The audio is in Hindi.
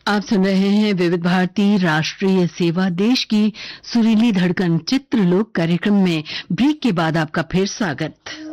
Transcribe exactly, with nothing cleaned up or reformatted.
आप सुन रहे हैं विविध भारती राष्ट्रीय सेवा, देश की सुरीली धड़कन चित्रलोक कार्यक्रम में ब्रेक के बाद आपका फिर स्वागत।